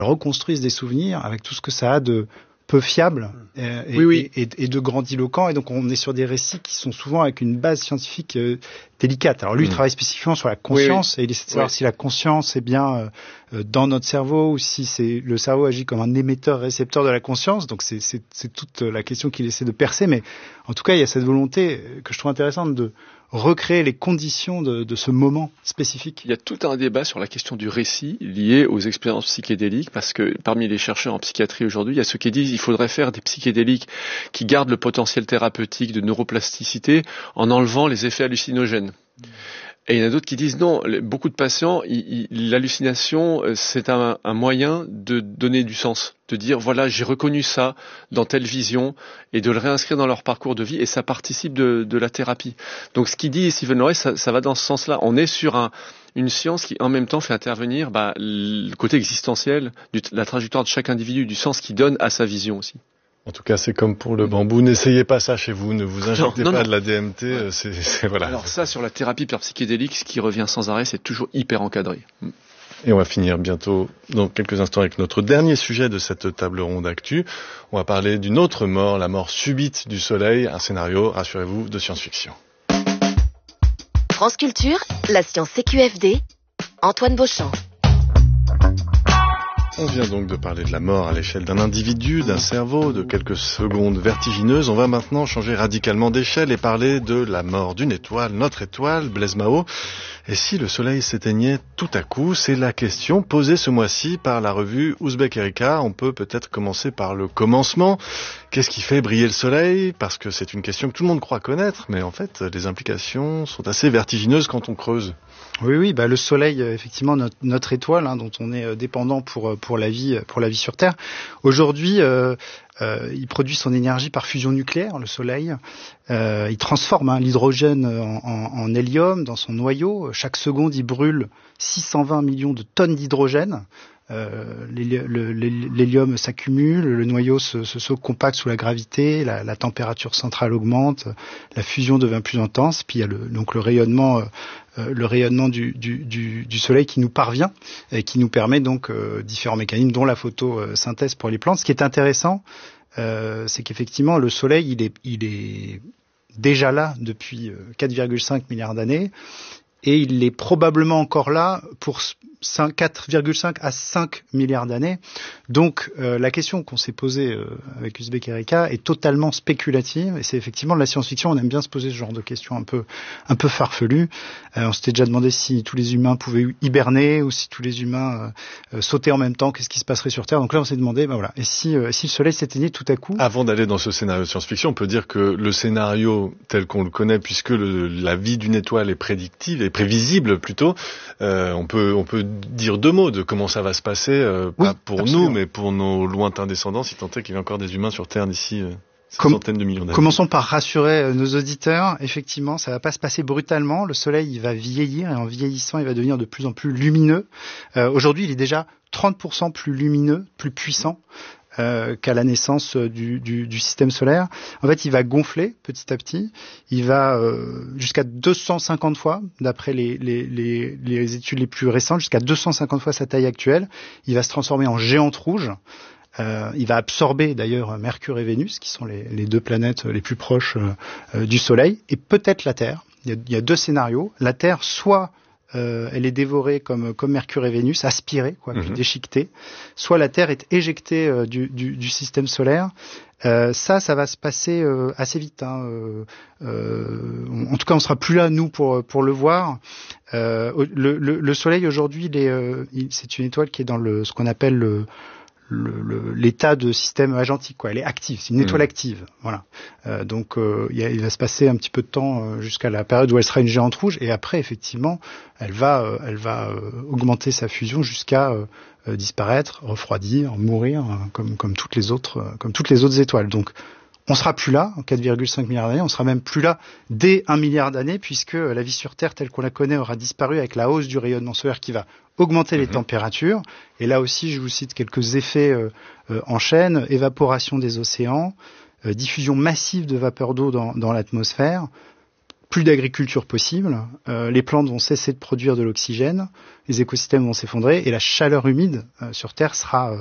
reconstruisent des souvenirs avec tout ce que ça a de peu fiable et de grandiloquent. Et donc, on est sur des récits qui sont souvent avec une base scientifique délicate. Alors lui, il travaille spécifiquement sur la conscience et il essaie de savoir si la conscience est bien dans notre cerveau ou si le cerveau agit comme un émetteur-récepteur de la conscience. Donc, c'est toute la question qu'il essaie de percer. Mais en tout cas, il y a cette volonté que je trouve intéressante de recréer les conditions de ce moment spécifique. Il y a tout un débat sur la question du récit lié aux expériences psychédéliques, parce que parmi les chercheurs en psychiatrie aujourd'hui, il y a ceux qui disent qu'il faudrait faire des psychédéliques qui gardent le potentiel thérapeutique de neuroplasticité en enlevant les effets hallucinogènes. Et il y en a d'autres qui disent non, beaucoup de patients, l'hallucination, c'est un moyen de donner du sens, de dire voilà, j'ai reconnu ça dans telle vision et de le réinscrire dans leur parcours de vie et ça participe de la thérapie. Donc ce qu'il dit Stephen Loray, ça va dans ce sens-là. On est sur une science qui en même temps fait intervenir le côté existentiel, la trajectoire de chaque individu, du sens qu'il donne à sa vision aussi. En tout cas, c'est comme pour le bambou. N'essayez pas ça chez vous. Ne vous injectez pas de la DMT. Voilà. Alors ça, sur la thérapie par psychédélique, ce qui revient sans arrêt, c'est toujours hyper encadré. Et on va finir bientôt, dans quelques instants, avec notre dernier sujet de cette table ronde actu. On va parler d'une autre mort, la mort subite du soleil. Un scénario, rassurez-vous, de science-fiction. France Culture, la science CQFD, Antoine Beauchamp. On vient donc de parler de la mort à l'échelle d'un individu, d'un cerveau, de quelques secondes vertigineuses. On va maintenant changer radicalement d'échelle et parler de la mort d'une étoile, notre étoile, Blaise Mao. Et si le soleil s'éteignait tout à coup? C'est la question posée ce mois-ci par la revue Ouzbek Erika. On peut peut-être commencer par le commencement. Qu'est-ce qui fait briller le soleil? Parce que c'est une question que tout le monde croit connaître, mais en fait, les implications sont assez vertigineuses quand on creuse. Oui, le soleil, effectivement, notre étoile, dont on est dépendant pour la vie sur Terre. Aujourd'hui, il produit son énergie par fusion nucléaire, le soleil. Il transforme l'hydrogène en hélium dans son noyau. Chaque seconde, il brûle 620 millions de tonnes d'hydrogène. L'hélium s'accumule, le noyau se compacte sous la gravité, la température centrale augmente, la fusion devient plus intense, puis il y a le rayonnement du soleil qui nous parvient et qui nous permet donc différents mécanismes, dont la photosynthèse pour les plantes. Ce qui est intéressant, c'est qu'effectivement le soleil il est déjà là depuis 4,5 milliards d'années. Et il est probablement encore là pour 4,5 à 5 milliards d'années. Donc la question qu'on s'est posée avec Ouzbek Erika est totalement spéculative. Et c'est effectivement de la science-fiction. On aime bien se poser ce genre de questions un peu farfelues. On s'était déjà demandé si tous les humains pouvaient hiberner ou si tous les humains sautaient en même temps. Qu'est-ce qui se passerait sur Terre? Donc là, on s'est demandé, et si le soleil s'éteignait tout à coup? Avant d'aller dans ce scénario de science-fiction, on peut dire que le scénario tel qu'on le connaît, puisque la vie d'une étoile est prédictive, prévisible plutôt. On peut dire deux mots de comment ça va se passer, pas pour absolument. Nous, mais pour nos lointains descendants, si tant est qu'il y a encore des humains sur Terre d'ici centaines de millions d'années. Commençons par rassurer nos auditeurs. Effectivement, ça va pas se passer brutalement. Le Soleil, il va vieillir et en vieillissant, il va devenir de plus en plus lumineux. Aujourd'hui, il est déjà 30% plus lumineux, plus puissant. Qu'à la naissance du système solaire. En fait, il va gonfler petit à petit. Il va jusqu'à 250 fois, d'après les études les plus récentes, jusqu'à 250 fois sa taille actuelle. Il va se transformer en géante rouge. Il va absorber d'ailleurs Mercure et Vénus, qui sont les deux planètes les plus proches du Soleil, et peut-être la Terre. Il y a deux scénarios. La Terre, soit elle est dévorée comme Mercure et Vénus, aspirée, puis déchiquetée. Soit la Terre est éjectée du système solaire. Ça va se passer assez vite. En tout cas, on sera plus là nous pour le voir. Le Soleil aujourd'hui, c'est une étoile qui est dans ce qu'on appelle l'état de système agentique, Elle est active, c'est une étoile active, voilà. Donc il va se passer un petit peu de temps jusqu'à la période où elle sera une géante rouge, et après effectivement, elle va augmenter sa fusion jusqu'à disparaître, refroidir, mourir, comme toutes les autres étoiles. Donc on sera plus là en 4,5 milliards d'années, on sera même plus là dès 1 milliard d'années, puisque la vie sur Terre telle qu'on la connaît aura disparu avec la hausse du rayonnement solaire qui va augmenter les températures. Et là aussi, je vous cite quelques effets en chaîne: évaporation des océans, diffusion massive de vapeur d'eau dans l'atmosphère, plus d'agriculture possible, les plantes vont cesser de produire de l'oxygène, les écosystèmes vont s'effondrer et la chaleur humide sur Terre sera